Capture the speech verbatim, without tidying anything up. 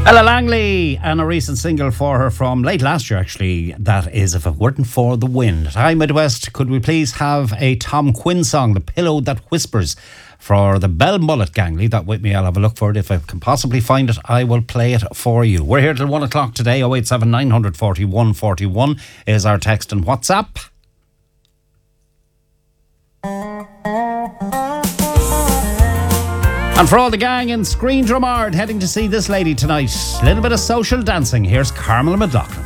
Ella Langley, and a recent single for her from late last year, actually. That is If It Weren't For The Wind. Hi, Midwest. Could we please have a Tom Quinn song, The Pillow That Whispers, for the Bell Mullet gang? Leave that with me. I'll have a look for it. If I can possibly find it, I will play it for you. We're here till one o'clock today. oh eight seven nine four one four one is our text and WhatsApp. And for all the gang in Screen Drumard heading to see this lady tonight, a little bit of social dancing. Here's Carmel McLaughlin.